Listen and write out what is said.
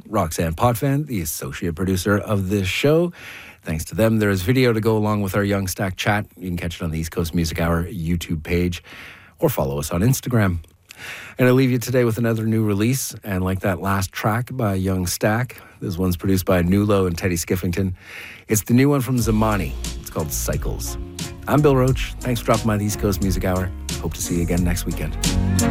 Roxanne Potvin, the associate producer of this show. Thanks to them, there is video to go along with our Young Stack chat. You can catch it on the East Coast Music Hour YouTube page or follow us on Instagram. And I leave you today with another new release. And like that last track by Young Stack, this one's produced by Nulo and Teddy Skiffington. It's the new one from Zamani. It's called Cycles. I'm Bill Roach. Thanks for dropping by the East Coast Music Hour. Hope to see you again next weekend.